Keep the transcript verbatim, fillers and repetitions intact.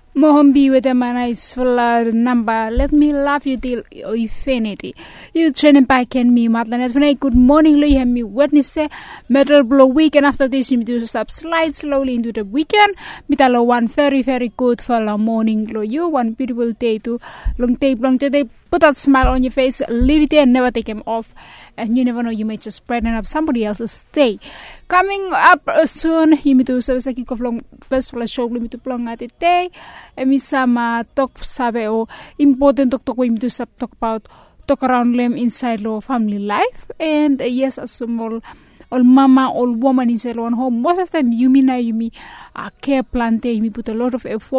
Mohombi with a nice number. Let me love you till infinity. You training back and me, Madeleine. Good morning, Lee. Me Wednesday, metal blow weekend. After this, you do stop slide slowly into the weekend. Mitalo one very, very good for the morning. Lo you one beautiful day to long tape, long day. Put that smile on your face, leave it there, and never take them off. And you never know, you may just brighten up somebody else's day. Coming up soon, you may do service like you long first of all show me to plong at it day. And me sama talk sabe o important talk talk we to stop talk about talk around them inside law family life. And uh, yes, as small all mama, all woman inside one home. Most of the time you mean you me a care plan, you me put a lot of effort.